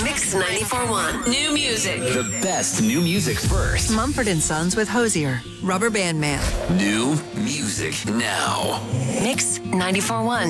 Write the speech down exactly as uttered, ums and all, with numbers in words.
Mix ninety-four point one. New music. The best new music first. Mumford and Sons with Hosier. Rubber Band Man. New music now. Mix ninety-four point one.